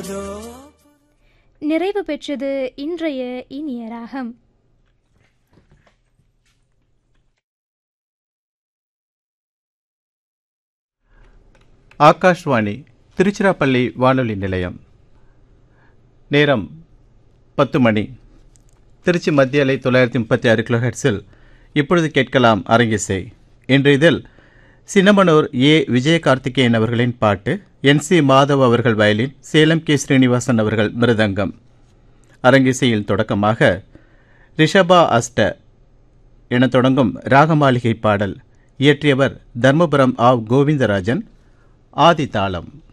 நிறைவு பெற்றது இன்றைய இனிய ராகம். ஆகாஷ்வாணி திருச்சிராப்பள்ளி வானொலி நிலையம். நேரம் 10 மணி. திருச்சி மத்திய அலை 936 கிலோஹெர்ட்ஸில் இப்பொழுது கேட்கலாம் அரங்கிசை. இன்று இதில் சின்னமனூர் ஏ. விஜயகார்த்திகேயன் அவர்களின் பாட்டு, NC மாதவ் அவர்கள் வயலின், சேலம் கே. ஸ்ரீனிவாசன் அவர்கள் மிருதங்கம். அரங்கிசையில் தொடக்கமாக ரிஷபா அஷ்ட என தொடங்கும் ராகமாளிகை பாடல். இயற்றியவர் தர்மபுரம் ஆவ் கோவிந்தராஜன். ஆதி தாளம்.